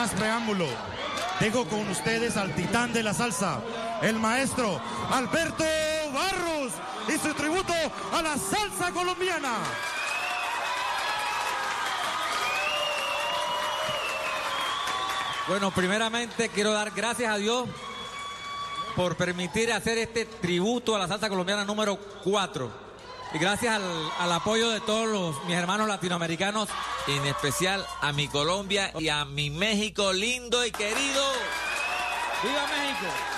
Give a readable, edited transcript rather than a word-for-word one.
más preámbulo, dejo con ustedes al titán de la salsa, el maestro Alberto Barros y su tributo a la salsa colombiana. Bueno, primeramente quiero dar gracias a Dios por permitir hacer este tributo a la salsa colombiana número 4. Y gracias al apoyo de todos mis hermanos latinoamericanos, en especial a mi Colombia y a mi México lindo y querido. ¡Viva México!